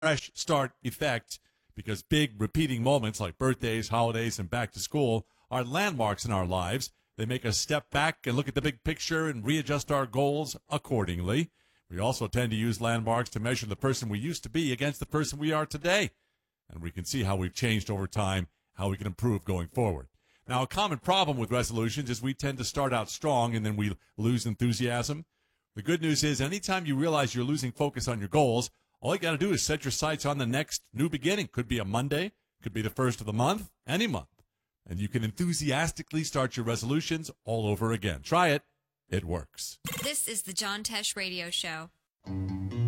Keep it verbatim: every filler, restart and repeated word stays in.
fresh start effect because big repeating moments like birthdays, holidays, and back to school are landmarks in our lives. They make us step back and look at the big picture and readjust our goals accordingly. We also tend to use landmarks to measure the person we used to be against the person we are today. And we can see how we've changed over time, how we can improve going forward. Now, a common problem with resolutions is we tend to start out strong and then we lose enthusiasm. The good news is anytime you realize you're losing focus on your goals, all you got to do is set your sights on the next new beginning. Could be a Monday, could be the first of the month, any month. And you can enthusiastically start your resolutions all over again. Try it. It works. This is the John Tesh Radio Show.